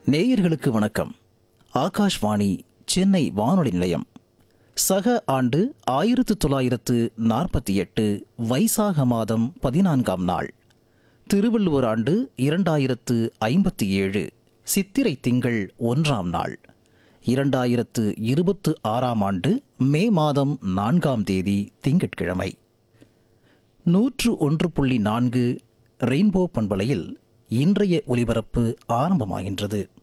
நேயர்களுக்கு வணக்கம். ஆகாஷ்வாணி சென்னை வானொலி நிலையம். சக ஆண்டு 1948 வைசாக மாதம் 14ஆம் நாள். திருவள்ளுவர் ஆண்டு 2057 சித்திரை திங்கள் 1ஆம் நாள். 2026ஆம் ஆண்டு மே மாதம் 4ஆம் தேதி திங்கட்கிழமை. 101.4 ரெயின்போ பண்பலையில் இன்றைய ஒலிபரப்பு ஆரம்பமாகின்றது.